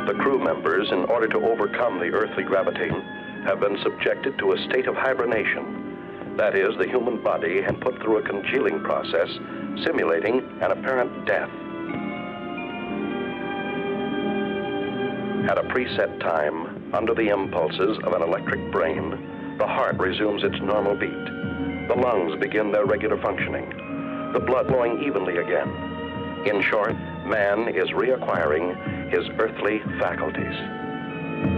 The crew members, in order to overcome the earthly gravity, have been subjected to a state of hibernation. That is, the human body had put through a congealing process, simulating an apparent death. At a preset time, under the impulses of an electric brain, the heart resumes its normal beat. The lungs begin their regular functioning, the blood flowing evenly again. In short, man is reacquiring his earthly faculties.